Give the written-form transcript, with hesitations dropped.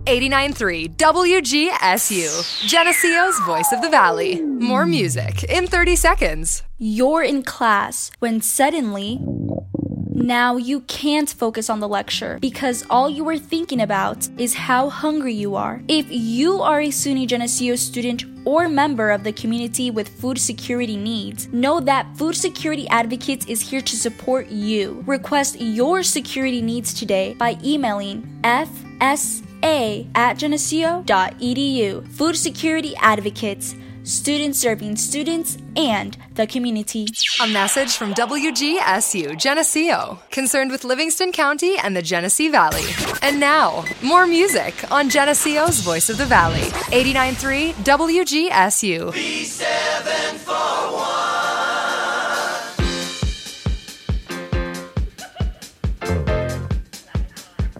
89.3 WGSU, Geneseo's Voice of the Valley. More music in 30 seconds. You're in class when suddenly, now you can't focus on the lecture because all you are thinking about is how hungry you are. If you are a SUNY Geneseo student or member of the community with food security needs, know that Food Security Advocates is here to support you. Request your security needs today by emailing fsa@geneseo.edu. Food Security Advocates, students serving students and the community. A message from WGSU Geneseo, concerned with Livingston County and the Genesee Valley. And now, more music on Geneseo's Voice of the Valley, 89.3 WGSU.